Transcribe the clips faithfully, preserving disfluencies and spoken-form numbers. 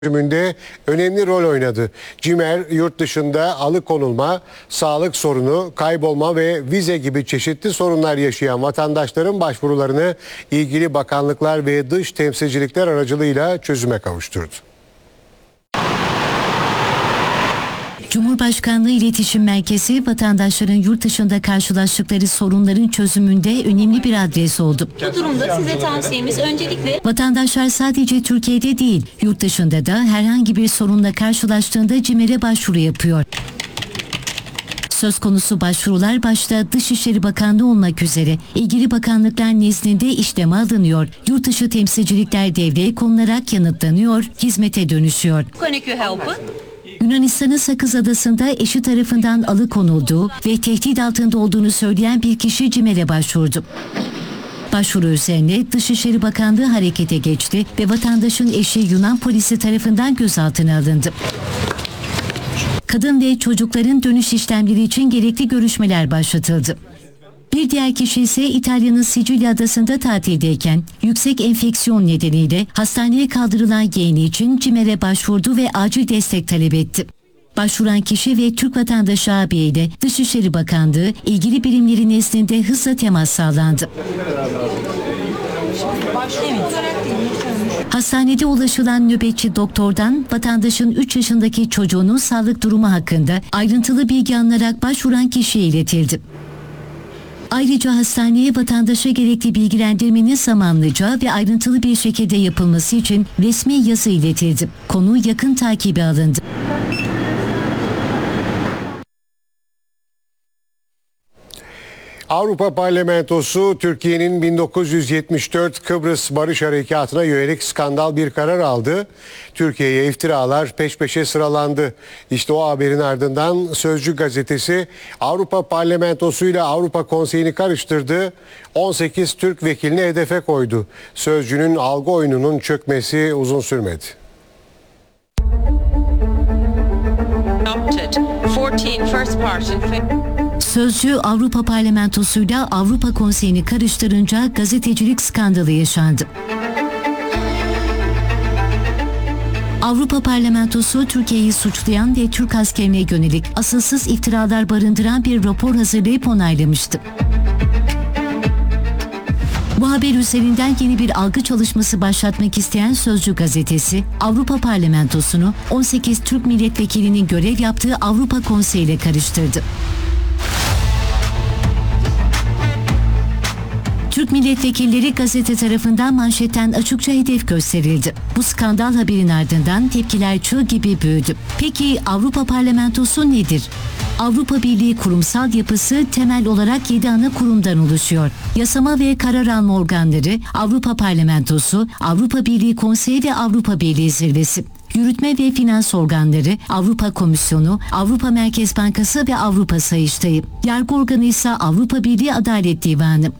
Çözümünde önemli rol oynadı. CİMER yurt dışında alıkonulma, sağlık sorunu, kaybolma ve vize gibi çeşitli sorunlar yaşayan vatandaşların başvurularını ilgili bakanlıklar ve dış temsilcilikler aracılığıyla çözüme kavuşturdu. Cumhurbaşkanlığı İletişim Merkezi vatandaşların yurt dışında karşılaştıkları sorunların çözümünde önemli bir adres oldu. Bu durumda size tavsiyemiz öncelikle Vatandaşlar sadece Türkiye'de değil, yurt dışında da herhangi bir sorunla karşılaştığında CİMER'e başvuru yapıyor. Söz konusu başvurular başta Dışişleri Bakanlığı olmak üzere ilgili bakanlıklar nezdinde işleme alınıyor. Yurt dışı temsilcilikler devreye konularak yanıtlanıyor, hizmete dönüşüyor. Konikü Help'ı Yunanistan'ın Sakız Adası'nda eşi tarafından alıkonulduğu ve tehdit altında olduğunu söyleyen bir kişi CİMER'e başvurdu. Başvuru üzerine Dışişleri Bakanlığı harekete geçti ve vatandaşın eşi Yunan polisi tarafından gözaltına alındı. Kadın ve çocukların dönüş işlemleri için gerekli görüşmeler başlatıldı. Bir diğer kişi ise İtalya'nın Sicilya adasında tatildeyken yüksek enfeksiyon nedeniyle hastaneye kaldırılan yeğeni için CİMER'e başvurdu ve acil destek talep etti. Başvuran kişi ve Türk vatandaşı ağabeyiyle Dışişleri Bakanlığı ilgili birimlerin nezdinde hızla temas sağlandı. Hastanede ulaşılan nöbetçi doktordan vatandaşın üç yaşındaki çocuğunun sağlık durumu hakkında ayrıntılı bilgi alınarak başvuran kişiye iletildi. Ayrıca hastaneye vatandaşa gerekli bilgilendirmenin zamanlıca ve ayrıntılı bir şekilde yapılması için resmi yazı iletildi. Konu yakın takibe alındı. Avrupa Parlamentosu Türkiye'nin bin dokuz yüz yetmiş dört Kıbrıs Barış Harekatı'na yönelik skandal bir karar aldı. Türkiye'ye iftiralar peş peşe sıralandı. İşte o haberin ardından Sözcü gazetesi Avrupa Parlamentosu ile Avrupa Konseyi'ni karıştırdı. on sekiz Türk vekilini hedefe koydu. Sözcü'nün algı oyununun çökmesi uzun sürmedi. Sözcü Avrupa Parlamentosu'yla Avrupa Konseyi'ni karıştırınca gazetecilik skandalı yaşandı. Avrupa Parlamentosu Türkiye'yi suçlayan ve Türk askerine yönelik asılsız iftiralar barındıran bir rapor hazırlayıp onaylamıştı. Bu haber üzerinden yeni bir algı çalışması başlatmak isteyen Sözcü gazetesi, Avrupa Parlamentosu'nu on sekiz Türk milletvekilinin görev yaptığı Avrupa Konseyi ile karıştırdı. Türk milletvekilleri gazete tarafından manşetten açıkça hedef gösterildi. Bu skandal haberin ardından tepkiler çığ gibi büyüdü. Peki Avrupa Parlamentosu nedir? Avrupa Birliği kurumsal yapısı temel olarak yedi ana kurumdan oluşuyor. Yasama ve karar alma organları, Avrupa Parlamentosu, Avrupa Birliği Konseyi ve Avrupa Birliği Zirvesi. Yürütme ve finans organları, Avrupa Komisyonu, Avrupa Merkez Bankası ve Avrupa Sayıştayı. Yargı organı ise Avrupa Birliği Adalet Divanı.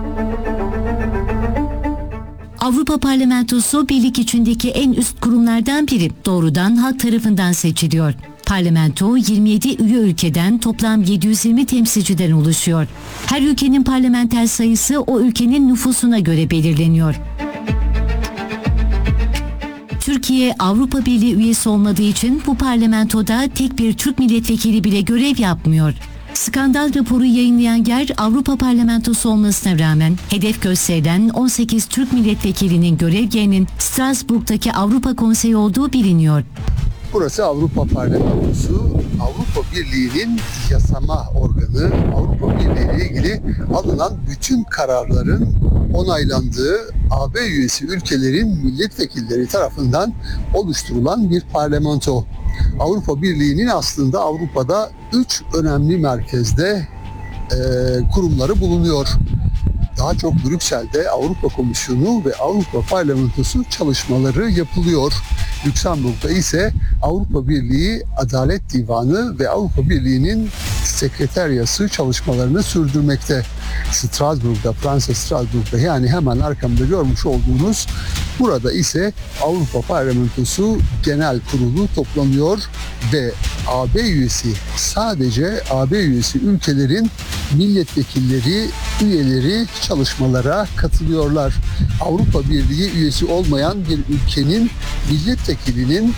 Avrupa Parlamentosu birlik içindeki en üst kurumlardan biri, doğrudan halk tarafından seçiliyor. Parlamento yirmi yedi üye ülkeden toplam yedi yüz yirmi temsilciden oluşuyor. Her ülkenin parlamenter sayısı o ülkenin nüfusuna göre belirleniyor. Türkiye Avrupa Birliği üyesi olmadığı için bu parlamentoda tek bir Türk milletvekili bile görev yapmıyor. Skandal raporu yayınlayan yer Avrupa Parlamentosu olmasına rağmen hedef gösterilen on sekiz Türk milletvekilinin görev yerinin Strasbourg'daki Avrupa Konseyi olduğu biliniyor. Burası Avrupa Parlamentosu, Avrupa Birliği'nin yasama organı, Avrupa Birliği ile ilgili alınan bütün kararların onaylandığı A B üyesi ülkelerin milletvekilleri tarafından oluşturulan bir parlamento. Avrupa Birliği'nin aslında Avrupa'da üç önemli merkezde e, kurumları bulunuyor. Daha çok Brüksel'de Avrupa Komisyonu ve Avrupa Parlamentosu çalışmaları yapılıyor. Lüksemburg'da ise Avrupa Birliği Adalet Divanı ve Avrupa Birliği'nin sekreteryası çalışmalarını sürdürmekte. Strasbourg'da, Fransa Strasbourg'da, yani hemen arkamda görmüş olduğunuz burada ise Avrupa Parlamentosu Genel Kurulu toplanıyor ve A B üyesi, sadece A B üyesi ülkelerin milletvekilleri, üyeleri çalışmalara katılıyorlar. Avrupa Birliği üyesi olmayan bir ülkenin milletvekilinin